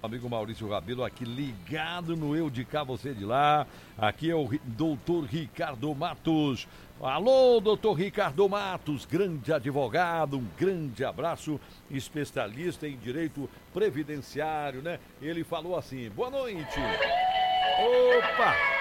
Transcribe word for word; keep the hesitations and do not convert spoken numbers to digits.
Amigo Maurício Rabelo aqui ligado no Eu de Cá, Você de Lá. Aqui é o doutor Ricardo Matos. Alô, doutor Ricardo Matos, grande advogado, um grande abraço, especialista em direito previdenciário, né? Ele falou assim, boa noite. Opa!